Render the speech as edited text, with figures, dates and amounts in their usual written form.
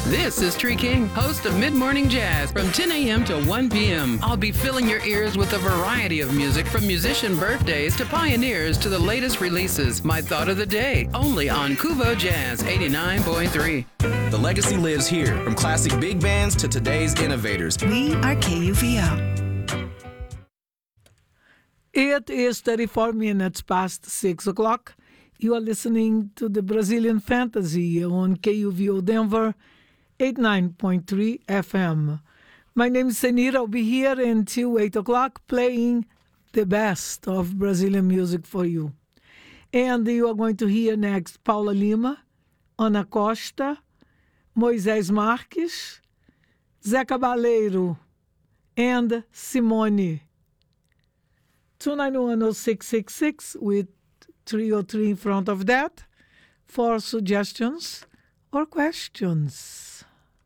This is Tree King, host of Mid Morning Jazz from 10 a.m. to 1 p.m. I'll be filling your ears with a variety of music from musician birthdays to pioneers to the latest releases. My thought of the day, only on Kuvo Jazz 89.3. The legacy lives here, from classic big bands to today's innovators. We are KUVO. It is 34 minutes past 6 o'clock. You are listening to the Brazilian Fantasy on KUVO Denver 89.3 FM. My name is Senira. I'll be here until 8 o'clock playing the best of Brazilian music for you. And you are going to hear next Paula Lima, Ana Costa, Moisés Marques, Zé Cabaleiro, and Simone. 2910666 with 303 in front of that for suggestions or questions.